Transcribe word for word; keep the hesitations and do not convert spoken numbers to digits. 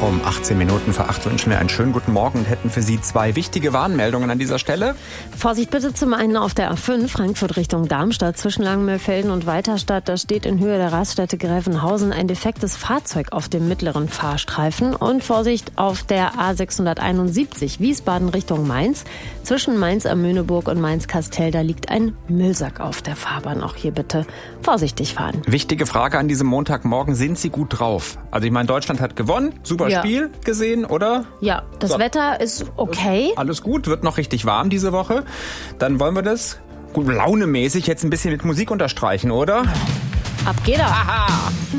Um achtzehn Minuten vor acht wünschen wir einen schönen guten Morgen und hätten für Sie zwei wichtige Warnmeldungen an dieser Stelle. Vorsicht bitte zum einen auf der A fünf, Frankfurt Richtung Darmstadt, zwischen Langenmühlfelden und Weiterstadt. Da steht in Höhe der Raststätte Gräfenhausen ein defektes Fahrzeug auf dem mittleren Fahrstreifen. Und Vorsicht auf der A sechshunderteinundsiebzig, Wiesbaden Richtung Mainz. Zwischen Mainz am Möhneburg und Mainz-Kastell, da liegt ein Müllsack auf der Fahrbahn. Auch hier bitte vorsichtig fahren. Wichtige Frage an diesem Montagmorgen, sind Sie gut drauf? Also ich meine, Deutschland hat gewonnen, super Ja. Spiel gesehen, oder? Ja, das So. Wetter ist okay. Alles gut, wird noch richtig warm diese Woche. Dann wollen wir das gut launemäßig jetzt ein bisschen mit Musik unterstreichen, oder? Ab geht er. Aha!